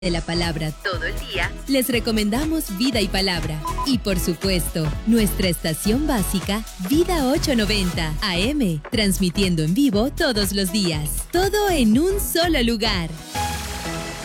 de la palabra todo el día, les recomendamos Vida y Palabra. Y por supuesto, nuestra estación básica, Vida 890 AM, transmitiendo en vivo todos los días. Todo en un solo lugar.